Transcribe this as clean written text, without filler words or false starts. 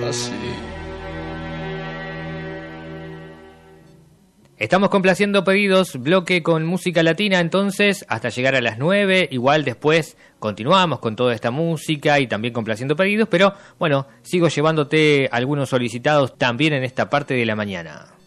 así. Estamos complaciendo pedidos, bloque con música latina entonces, hasta llegar a las 9, igual después continuamos con toda esta música y también complaciendo pedidos, pero bueno, sigo llevándote algunos solicitados también en esta parte de la mañana.